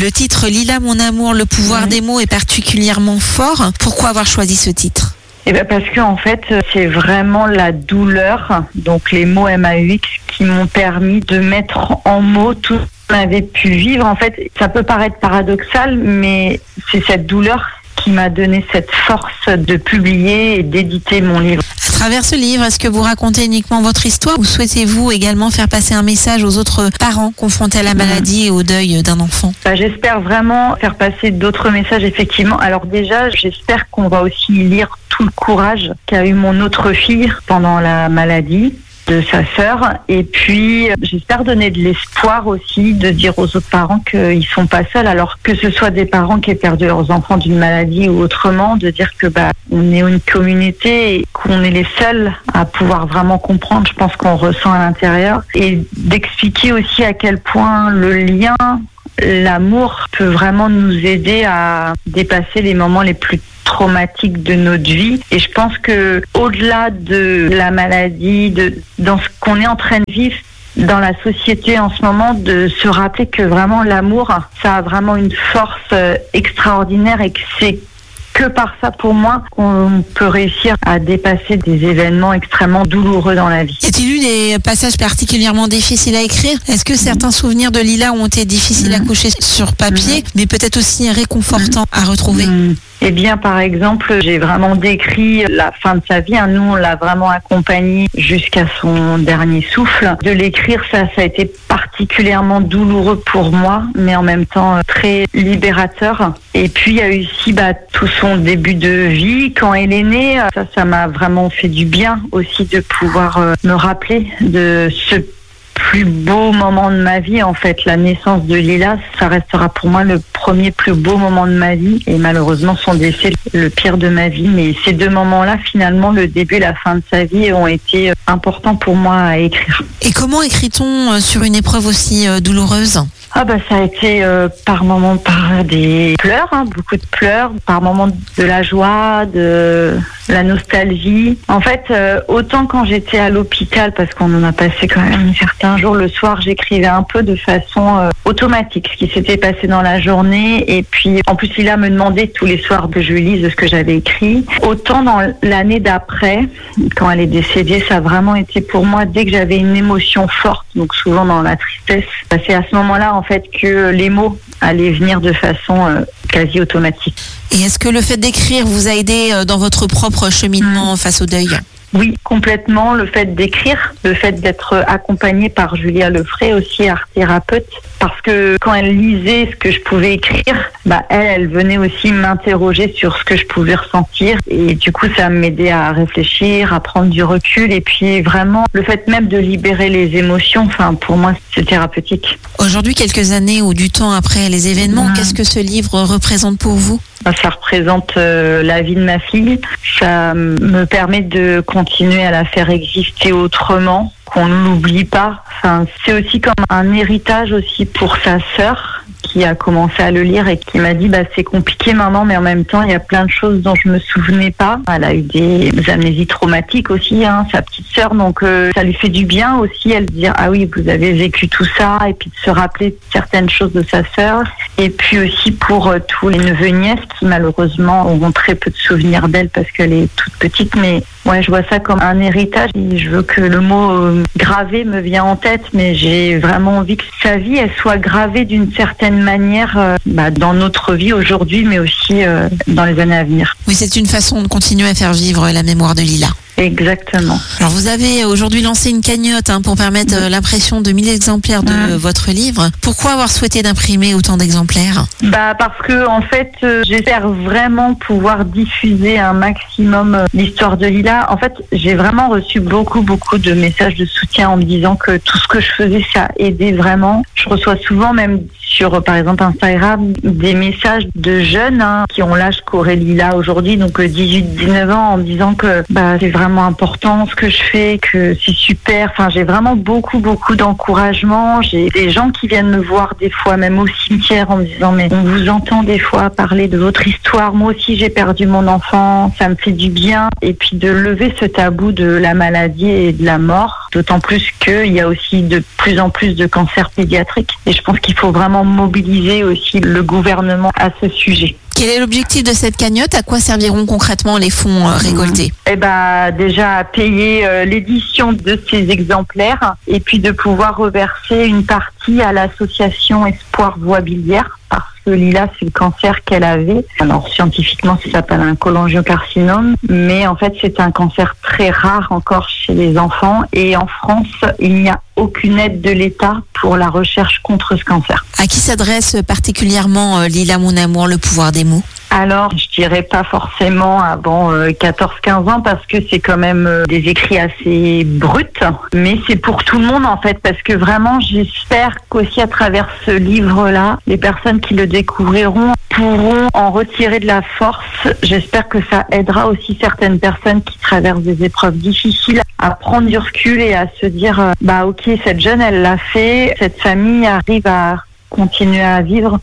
Le titre Lila, mon amour, le pouvoir des mots est particulièrement fort. Pourquoi avoir choisi ce titre ? Parce que en fait, c'est vraiment la douleur, donc les mots MAUX, qui m'ont permis de mettre en mots tout ce qu'on avait pu vivre. En fait, ça peut paraître paradoxal, mais c'est cette douleur qui m'a donné cette force de publier et d'éditer mon livre. À travers ce livre, est-ce que vous racontez uniquement votre histoire ou souhaitez-vous également faire passer un message aux autres parents confrontés à la maladie et au deuil d'un enfant ? J'espère vraiment faire passer d'autres messages, effectivement. Alors déjà, j'espère qu'on va aussi lire tout le courage qu'a eu mon autre fille pendant la maladie de sa sœur. Et puis, j'espère donner de l'espoir aussi, de dire aux autres parents qu'ils sont pas seuls. Alors que ce soit des parents qui aient perdu leurs enfants d'une maladie ou autrement, de dire que on est une communauté et qu'on est les seuls à pouvoir vraiment comprendre, je pense qu'on ressent à l'intérieur. Et d'expliquer aussi à quel point le lien, l'amour peut vraiment nous aider à dépasser les moments les plus traumatiques de notre vie. Et je pense que au-delà de la maladie, dans ce qu'on est en train de vivre dans la société en ce moment, de se rappeler que vraiment l'amour, ça a vraiment une force extraordinaire et que c'est que par ça, pour moi, qu'on peut réussir à dépasser des événements extrêmement douloureux dans la vie. Y a-t-il eu des passages particulièrement difficiles à écrire ? Est-ce que certains souvenirs de Lila ont été difficiles à coucher sur papier, mais peut-être aussi réconfortants à retrouver ? Eh bien, par exemple, j'ai vraiment décrit la fin de sa vie. Nous, on l'a vraiment accompagné jusqu'à son dernier souffle. De l'écrire, ça a été particulièrement douloureux pour moi, mais en même temps très libérateur. Et puis, il y a eu aussi tout son début de vie. Quand elle est née, ça m'a vraiment fait du bien aussi de pouvoir me rappeler de ce plus beau moment de ma vie. En fait, la naissance de Lila, ça restera pour moi le premier plus beau moment de ma vie, et malheureusement son décès le pire de ma vie. Mais ces deux moments-là, finalement, le début et la fin de sa vie, ont été importants pour moi à écrire. Et comment écrit-on sur une épreuve aussi douloureuse ? Ça a été par moments par des pleurs, beaucoup de pleurs, par moments de la joie, de la nostalgie. En fait, autant quand j'étais à l'hôpital, parce qu'on en a passé quand même certains jours, le soir, j'écrivais un peu de façon automatique ce qui s'était passé dans la journée. Et puis, en plus, Lila me demandait tous les soirs que je lise ce que j'avais écrit. Autant dans l'année d'après, quand elle est décédée, ça a vraiment été pour moi, dès que j'avais une émotion forte, donc souvent dans la tristesse, c'est à ce moment-là, en fait, que les mots allaient venir de façon quasi automatique. Et est-ce que le fait d'écrire vous a aidé dans votre propre cheminement face au deuil ? Oui, complètement. Le fait d'écrire, le fait d'être accompagnée par Julia Lefray, aussi art thérapeute, parce que quand elle lisait ce que je pouvais écrire, elle venait aussi m'interroger sur ce que je pouvais ressentir, et du coup ça m'aidait à réfléchir, à prendre du recul, et puis vraiment le fait même de libérer les émotions, pour moi c'est thérapeutique. Aujourd'hui, quelques années ou du temps après les événements, qu'est-ce que ce livre représente pour vous ? Ça représente la vie de ma fille. Ça me permet de continuer à la faire exister autrement, qu'on ne l'oublie pas. C'est aussi comme un héritage aussi pour sa sœur, qui a commencé à le lire et qui m'a dit c'est compliqué maman, mais en même temps il y a plein de choses dont je me souvenais pas. Elle a eu des amnésies traumatiques aussi, sa petite sœur, donc ça lui fait du bien aussi, elle dire ah oui, vous avez vécu tout ça, et puis de se rappeler certaines choses de sa sœur. Et puis aussi pour tous les neveux et nièces qui malheureusement auront très peu de souvenirs d'elle parce qu'elle est toute petite, mais je vois ça comme un héritage. Je veux que le mot gravé me vient en tête, mais j'ai vraiment envie que sa vie elle soit gravée d'une certaine manière dans notre vie aujourd'hui, mais aussi dans les années à venir. Oui, c'est une façon de continuer à faire vivre la mémoire de Lila. Exactement. Alors vous avez aujourd'hui lancé une cagnotte pour permettre l'impression de 1000 exemplaires de votre livre. Pourquoi avoir souhaité d'imprimer autant d'exemplaires ? Parce que en fait, j'espère vraiment pouvoir diffuser un maximum l'histoire de Lila. En fait, j'ai vraiment reçu beaucoup de messages de soutien en me disant que tout ce que je faisais, ça aidait vraiment. Je reçois souvent même sur, par exemple, Instagram, des messages de jeunes qui ont l'âge qu'aurait Lila aujourd'hui, donc 18-19 ans, en me disant que c'est vraiment important ce que je fais, que c'est super. J'ai vraiment beaucoup d'encouragement. J'ai des gens qui viennent me voir des fois, même au cimetière, en me disant mais on vous entend des fois parler de votre histoire. Moi aussi, j'ai perdu mon enfant. Ça me fait du bien. Et puis de lever ce tabou de la maladie et de la mort, d'autant plus qu'il y a aussi de plus en plus de cancers pédiatriques. Et je pense qu'il faut vraiment mobiliser aussi le gouvernement à ce sujet. Quel est l'objectif de cette cagnotte? À quoi serviront concrètement les fonds récoltés? Déjà à payer l'édition de ces exemplaires et puis de pouvoir reverser une partie à l'association Espoir Voix Biliaire, parce que Lila, c'est le cancer qu'elle avait. Alors scientifiquement, ça s'appelle un cholangiocarcinome, mais en fait c'est un cancer très rare encore chez les enfants, et en France, il n'y a aucune aide de l'État pour la recherche contre ce cancer. À qui s'adresse particulièrement Lila Mon Amour, le pouvoir des mots? Alors, je dirais pas forcément avant 14-15 ans, parce que c'est quand même des écrits assez bruts, mais c'est pour tout le monde en fait, parce que vraiment j'espère qu'aussi à travers ce livre-là, les personnes qui le découvriront pourront en retirer de la force. J'espère que ça aidera aussi certaines personnes qui traversent des épreuves difficiles à prendre du recul et à se dire ok, cette jeune elle l'a fait, cette famille arrive à continuer à vivre.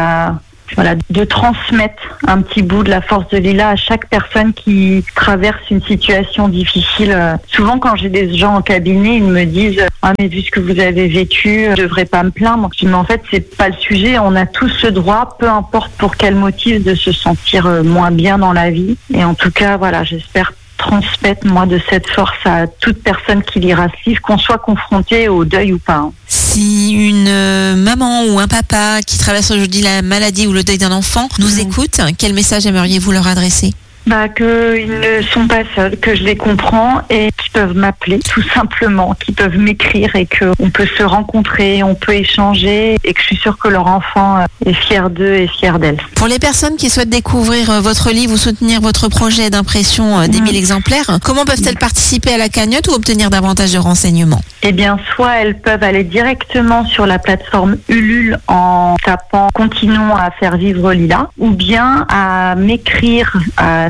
Voilà, de transmettre un petit bout de la force de Lila à chaque personne qui traverse une situation difficile. Souvent, quand j'ai des gens en cabinet, ils me disent « Ah, mais vu ce que vous avez vécu, je devrais pas me plaindre. » Je dis « Mais en fait, c'est pas le sujet. On a tous ce droit, peu importe pour quel motif, de se sentir moins bien dans la vie. » Et en tout cas, voilà, j'espère transmettre, moi, de cette force à toute personne qui lira ce livre, qu'on soit confronté au deuil ou pas. Si une maman ou un papa qui traverse aujourd'hui la maladie ou le deuil d'un enfant nous écoute, quel message aimeriez-vous leur adresser? Qu'ils ne sont pas seuls, que je les comprends et qu'ils peuvent m'appeler tout simplement, qu'ils peuvent m'écrire et qu'on peut se rencontrer, on peut échanger, et que je suis sûre que leur enfant est fier d'eux et fier d'elle. Pour les personnes qui souhaitent découvrir votre livre ou soutenir votre projet d'impression des 1000 exemplaires, comment peuvent-elles participer à la cagnotte ou obtenir davantage de renseignements? Soit elles peuvent aller directement sur la plateforme Ulule en tapant « Continuons à faire vivre Lila » ou bien à m'écrire à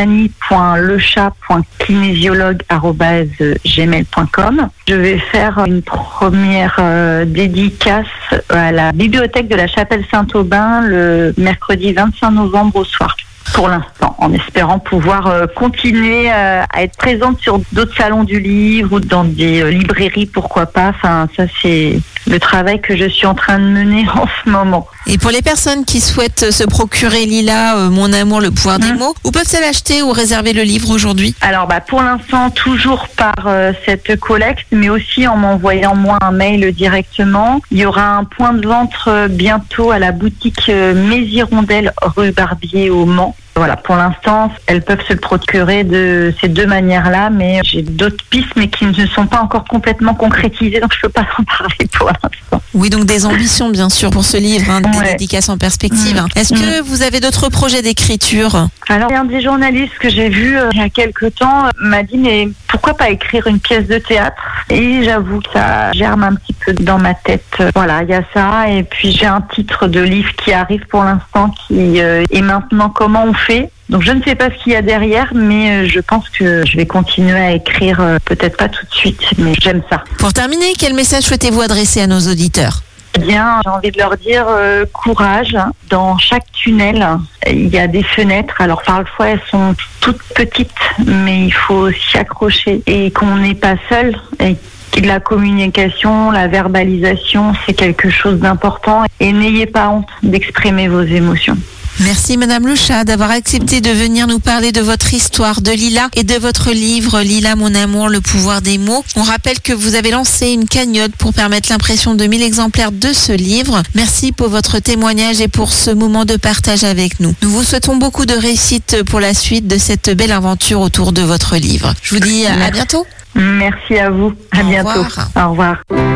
stéphanie.lechat.kinésiologue@gmail.com. Je vais faire une première dédicace à la bibliothèque de la Chapelle Saint-Aubin le mercredi 25 novembre au soir. Pour l'instant, en espérant pouvoir continuer à être présente sur d'autres salons du livre ou dans des librairies, pourquoi pas. Enfin, ça c'est le travail que je suis en train de mener en ce moment. Et pour les personnes qui souhaitent se procurer Lila, Mon Amour, le pouvoir des mots, où peuvent-elles acheter ou réserver le livre aujourd'hui? Alors pour l'instant, toujours par cette collecte, mais aussi en m'envoyant moi un mail directement. Il y aura un point de vente bientôt à la boutique Mésirondelle rue Barbier au Mans. Voilà, pour l'instant, elles peuvent se le procurer de ces deux manières-là, mais j'ai d'autres pistes, mais qui ne sont pas encore complètement concrétisées, donc je ne peux pas en parler pour l'instant. Oui, donc des ambitions, bien sûr, pour ce livre, des dédicaces en perspective. Est-ce que vous avez d'autres projets d'écriture? Alors, un des journalistes que j'ai vu il y a quelques temps m'a dit, mais pourquoi pas écrire une pièce de théâtre? Et j'avoue que ça germe un petit peu dans ma tête. Voilà, il y a ça, et puis j'ai un titre de livre qui arrive pour l'instant, qui est maintenant Comment on fait. Donc je ne sais pas ce qu'il y a derrière, mais je pense que je vais continuer à écrire, peut-être pas tout de suite, mais j'aime ça. Pour terminer, quel message souhaitez-vous adresser à nos auditeurs? Bien, j'ai envie de leur dire courage. Dans chaque tunnel, il y a des fenêtres. Alors parfois elles sont toutes petites, mais il faut s'y accrocher et qu'on n'est pas seul. Et la communication, la verbalisation, c'est quelque chose d'important. Et n'ayez pas honte d'exprimer vos émotions. Merci Madame Lechat d'avoir accepté de venir nous parler de votre histoire de Lila et de votre livre Lila Mon Amour, le pouvoir des mots. On rappelle que vous avez lancé une cagnotte pour permettre l'impression de 1000 exemplaires de ce livre. Merci pour votre témoignage et pour ce moment de partage avec nous. Nous vous souhaitons beaucoup de réussite pour la suite de cette belle aventure autour de votre livre. Je vous dis à bientôt. Merci à vous. À bientôt. Au revoir. Au revoir.